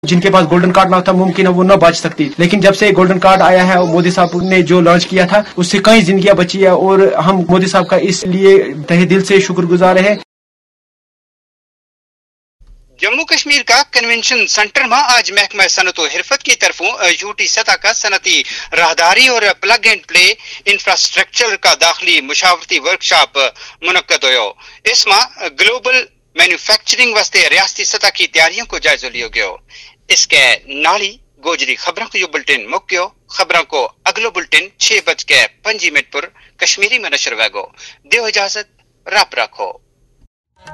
जिनके पास golden card ना था मुमकिन है वो न बच सकती, लेकिन जब से गोल्डन कार्ड आया है मोदी साहब ने जो लॉन्च किया था उससे कई जिंदगियां बची है और हम मोदी साहब का इसलिए तहे दिल से शुक्रगुजार है। जम्मू कश्मीर का कन्वेंशन सेंटर में आज महकमा सनत और हिरफत की तरफों यूटी सतह का सनती राहदारी और प्लग एंड प्ले इंफ्रास्ट्रक्चर का दाखिली मुशावरती वर्कशॉप मुनक्कद हो। इसमें ग्लोबल मैन्युफैक्चरिंग वास्ते रियासती सतह की तैयारियों को जायजा लियो गयो। इसके नाली गोजरी खबरों को बुलेटिन मुक्यो। खबरों को अगलो बुलेटिन 6:05 पर कश्मीरी में नशर वेगो। देव इजाजत, राप रखो।